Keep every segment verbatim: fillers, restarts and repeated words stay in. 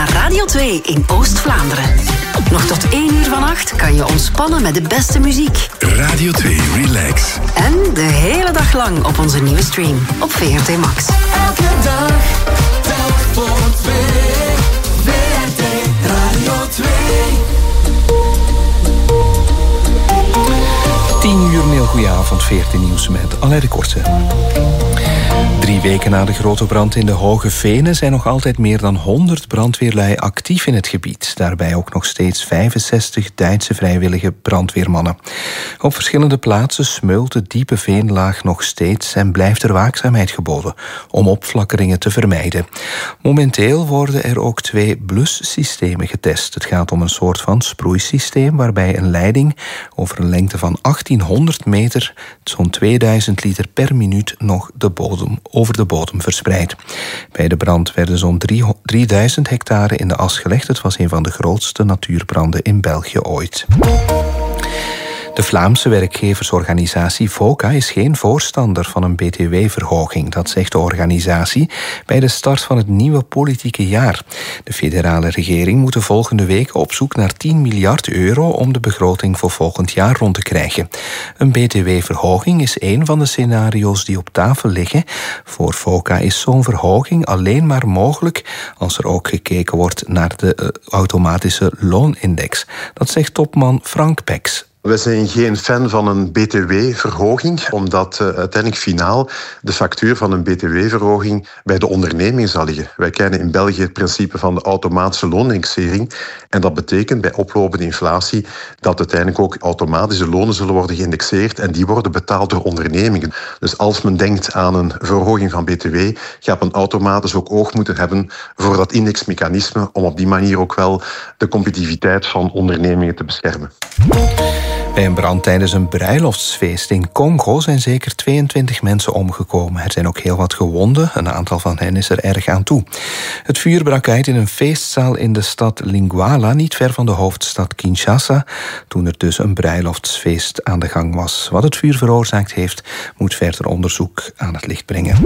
naar Radio twee in Oost-Vlaanderen. Nog tot één uur vannacht kan je ontspannen met de beste muziek. Radio twee Relax. En de hele dag lang op onze nieuwe stream op V R T Max. Elke dag, telk voor twee. V R T Radio twee. tien uur, een heel goede avond, V R T Nieuws met Alain de Kortse. Drie weken na de grote brand in de Hoge Venen zijn nog altijd meer dan honderd brandweerlui actief in het gebied. Daarbij ook nog steeds vijfenzestig Duitse vrijwillige brandweermannen. Op verschillende plaatsen smeult de diepe veenlaag nog steeds en blijft er waakzaamheid geboden om opflakkeringen te vermijden. Momenteel worden er ook twee blussystemen getest. Het gaat om een soort van sproeisysteem waarbij een leiding over een lengte van achttienhonderd meter zo'n tweeduizend liter per minuut nog de bodem over de bodem verspreid. Bij de brand werden zo'n drieduizend hectare in de as gelegd. Het was een van de grootste natuurbranden in België ooit. De Vlaamse werkgeversorganisatie VOCA is geen voorstander van een B T W-verhoging. Dat zegt de organisatie bij de start van het nieuwe politieke jaar. De federale regering moet de volgende week op zoek naar tien miljard euro om de begroting voor volgend jaar rond te krijgen. Een B T W-verhoging is een van de scenario's die op tafel liggen. Voor VOCA is zo'n verhoging alleen maar mogelijk als er ook gekeken wordt naar de uh, automatische loonindex. Dat zegt topman Frank Pex. We zijn geen fan van een B T W-verhoging, omdat uh, uiteindelijk finaal de factuur van een B T W-verhoging bij de onderneming zal liggen. Wij kennen in België het principe van de automatische loonindexering. En dat betekent bij oplopende inflatie dat uiteindelijk ook automatische lonen zullen worden geïndexeerd en die worden betaald door ondernemingen. Dus als men denkt aan een verhoging van B T W, gaat men automatisch ook oog moeten hebben voor dat indexmechanisme om op die manier ook wel de competitiviteit van ondernemingen te beschermen. Bij een brand tijdens een bruiloftsfeest in Congo zijn zeker tweeëntwintig mensen omgekomen. Er zijn ook heel wat gewonden. Een aantal van hen is er erg aan toe. Het vuur brak uit in een feestzaal in de stad Lingwala, niet ver van de hoofdstad Kinshasa, toen er dus een bruiloftsfeest aan de gang was. Wat het vuur veroorzaakt heeft, moet verder onderzoek aan het licht brengen.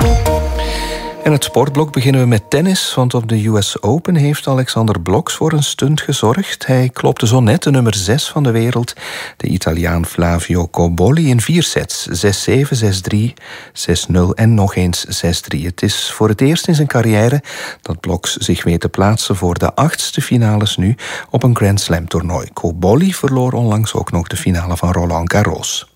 En het sportblok beginnen we met tennis, want op de U S Open heeft Alexander Blokx voor een stunt gezorgd. Hij klopte zo net de nummer zes van de wereld, de Italiaan Flavio Cobolli, in vier sets. zes zeven, zes drie, zes nul en nog eens zes drie. Het is voor het eerst in zijn carrière dat Blokx zich weet te plaatsen voor de achtste finales nu op een Grand Slam toernooi. Cobolli verloor onlangs ook nog de finale van Roland Garros.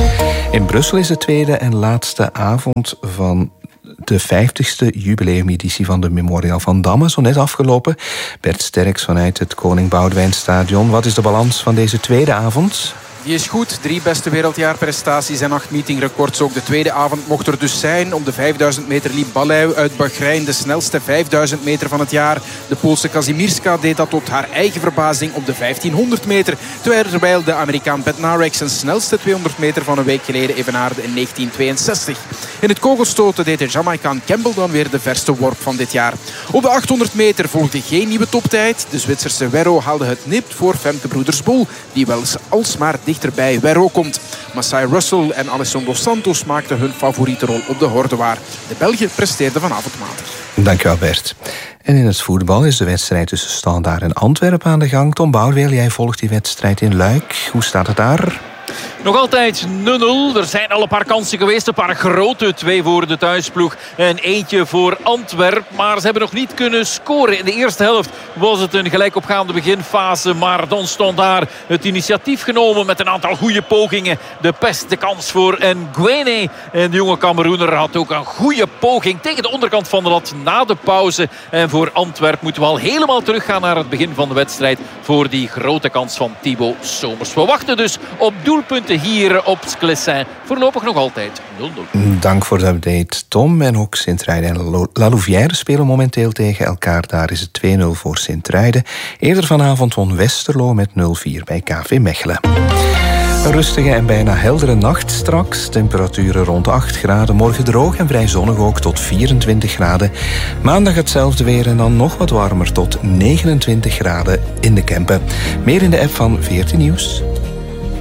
In Brussel is de tweede en laatste avond van de vijftigste jubileumeditie van de Memorial van Damme, zo net afgelopen. Bert Sterks vanuit het Koning Boudewijnstadion. Wat is de balans van deze tweede avond? Die is goed. Drie beste wereldjaarprestaties en acht meetingrecords. Ook de tweede avond mocht er dus zijn. Op de vijfduizend meter liep Baleu uit Bahrein de snelste vijfduizend meter van het jaar. De Poolse Kazimierska deed dat tot haar eigen verbazing op de vijftienhonderd meter. Terwijl de Amerikaan Bednarek zijn snelste tweehonderd meter van een week geleden evenaarde in negentien tweeënzestig. In het kogelstoten deed de Jamaicaan Campbell dan weer de verste worp van dit jaar. Op de achthonderd meter volgde geen nieuwe toptijd. De Zwitserse Werro haalde het nipt voor Femke Broeders-Bol, die wel alsmaar dichterbij Werro komt. Masai Russell en Alessandro Santos maakten hun favoriete rol op de horde waar. De Belgen presteerden vanavond matig. Dankjewel Bert. En in het voetbal is de wedstrijd tussen Standaard en Antwerpen aan de gang. Tom Bouweel, jij volgt die wedstrijd in Luik. Hoe staat het daar? Nog altijd nul nul. Er zijn al een paar kansen geweest. Een paar grote. Twee voor de thuisploeg. En eentje voor Antwerp. Maar ze hebben nog niet kunnen scoren. In de eerste helft was het een gelijkopgaande beginfase. Maar dan stond daar het initiatief genomen met een aantal goede pogingen. De beste kans voor Nguene. En de jonge Cameroener had ook een goede poging tegen de onderkant van de lat na de pauze. En voor Antwerp moeten we al helemaal teruggaan naar het begin van de wedstrijd. Voor die grote kans van Thibaut Somers. We wachten dus op doelpunten hier op Sclessin. Voorlopig nog altijd nul nul. Dank voor de update, Tom. En ook Sint-Truiden en La Louvière spelen momenteel tegen elkaar. Daar is het twee nul voor Sint-Truiden. Eerder vanavond won Westerlo met nul vier bij K V Mechelen. Een rustige en bijna heldere nacht straks. Temperaturen rond acht graden. Morgen droog en vrij zonnig ook tot vierentwintig graden. Maandag hetzelfde weer en dan nog wat warmer tot negenentwintig graden in de Kempen. Meer in de app van V R T Nieuws.